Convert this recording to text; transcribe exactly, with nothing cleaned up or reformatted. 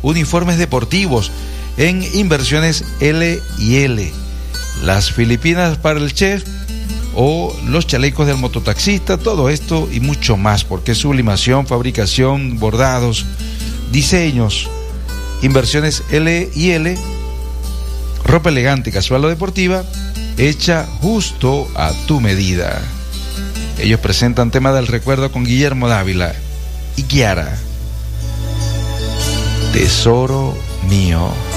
uniformes deportivos en Inversiones L y L. Las Filipinas para el chef o los chalecos del mototaxista, todo esto y mucho más, porque es sublimación, fabricación, bordados, diseños. Inversiones L y L, ropa elegante, casual o deportiva, hecha justo a tu medida. Ellos presentan Tema del Recuerdo con Guillermo Dávila y Kiara. Tesoro mío.